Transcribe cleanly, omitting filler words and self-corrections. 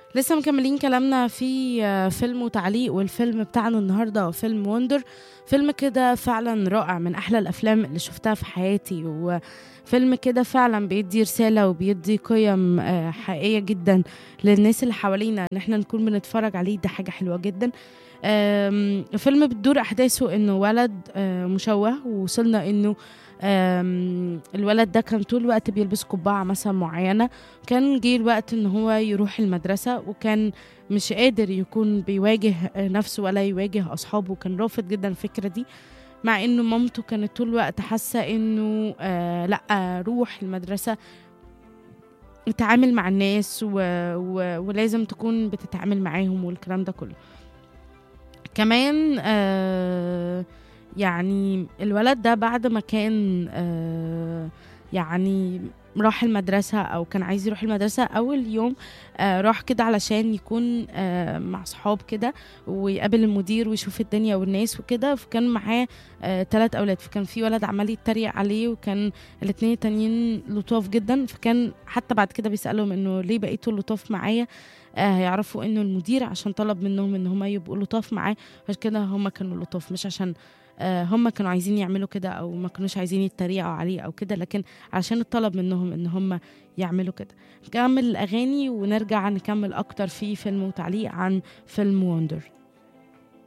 لسه مكملين كلامنا في فيلم وتعليق، والفيلم بتاعنا النهارده هو فيلم وندر. فيلم كده فعلا رائع، من احلى الافلام اللي شفتها في حياتي، وفيلم كده فعلا بيدي رسالة وبيدي قيم حقيقية جدا للناس اللي حوالينا، ان احنا نكون بنتفرج عليه. ده حاجة حلوة جدا. الفيلم بتدور احداثه انه ولد مشوه، ووصلنا انه الولد ده كان طول الوقت بيلبس قبعة مثلا معينة. كان جه الوقت ان هو يروح المدرسة، وكان مش قادر يكون بيواجه نفسه ولا يواجه اصحابه. كان رافض جدا الفكرة دي، مع انه مامته كانت طول الوقت حاسة انه لا، روح المدرسة، اتعامل مع الناس ولازم تكون بتتعامل معاهم والكلام ده كله. كمان يعني الولد ده بعد ما كان يعني راح المدرسة، أو كان عايز يروح المدرسة أول يوم. راح كده علشان يكون مع صحاب كده، ويقابل المدير ويشوف الدنيا والناس وكده. فكان معاه 3 أولاد، فكان في ولد عمال يتريق عليه، وكان الاتنين التانيين لطاف جدا. فكان حتى بعد كده بيسألهم انه ليه بقيتوا لطاف معايا. هيعرفوا انه المدير عشان طلب منهم ان هم يبقوا لطاف معاه، عشان كده هم كانوا لطاف، مش عشان هم كانوا عايزين يعملوا كده او ما كانوش عايزين يتريقوا عليه او كده، لكن عشان الطلب منهم ان هم يعملوا كده. نكمل الاغاني ونرجع نكمل اكتر في فيلم وتعليق عن فيلم وندر.